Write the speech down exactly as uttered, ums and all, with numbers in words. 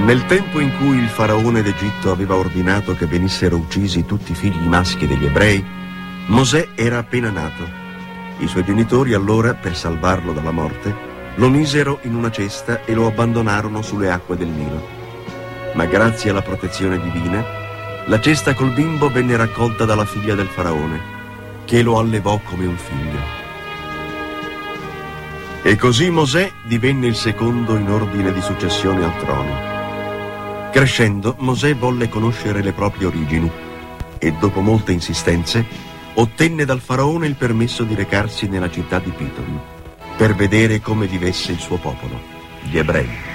Nel tempo in cui il faraone d'Egitto aveva ordinato che venissero uccisi tutti i figli maschi degli ebrei, Mosè era appena nato. I suoi genitori allora, per salvarlo dalla morte, lo misero in una cesta e lo abbandonarono sulle acque del Nilo. Ma grazie alla protezione divina, la cesta col bimbo venne raccolta dalla figlia del faraone, che lo allevò come un figlio. E così Mosè divenne il secondo in ordine di successione al trono. Crescendo, Mosè volle conoscere le proprie origini e dopo molte insistenze ottenne dal faraone il permesso di recarsi nella città di Pitom per vedere come vivesse il suo popolo, gli ebrei.